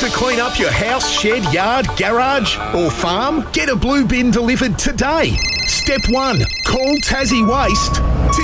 to clean up your house, shed, yard, garage or farm? Get a blue bin delivered today. Step 1. Call Tassie Waste to